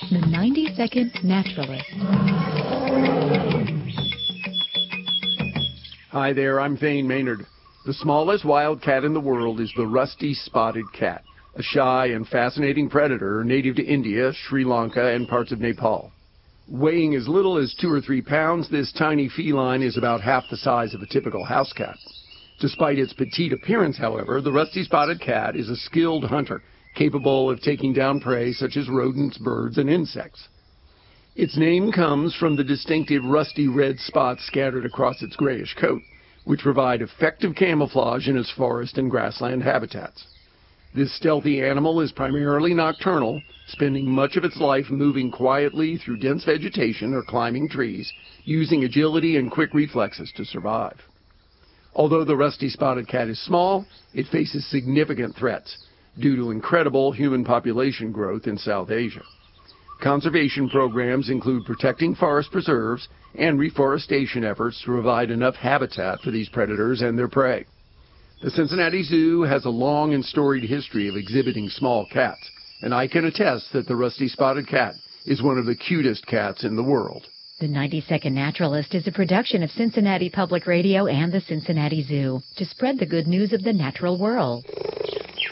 The 90-Second Naturalist. Hi there, I'm Thane Maynard. The smallest wild cat in the world is the rusty spotted cat, a shy and fascinating predator native to India, Sri Lanka, and parts of Nepal. Weighing as little as 2 or 3 pounds, this tiny feline is about half the size of a typical house cat. Despite its petite appearance, however, the rusty spotted cat is a skilled hunter, capable of taking down prey such as rodents, birds, and insects. Its name comes from the distinctive rusty red spots scattered across its grayish coat, which provide effective camouflage in its forest and grassland habitats. This stealthy animal is primarily nocturnal, spending much of its life moving quietly through dense vegetation or climbing trees, using agility and quick reflexes to survive. Although the rusty spotted cat is small, it faces significant threats due to incredible human population growth in South Asia. Conservation programs include protecting forest preserves and reforestation efforts to provide enough habitat for these predators and their prey. The Cincinnati Zoo has a long and storied history of exhibiting small cats, and I can attest that the rusty spotted cat is one of the cutest cats in the world. The 90-Second Naturalist is a production of Cincinnati Public Radio and the Cincinnati Zoo to spread the good news of the natural world.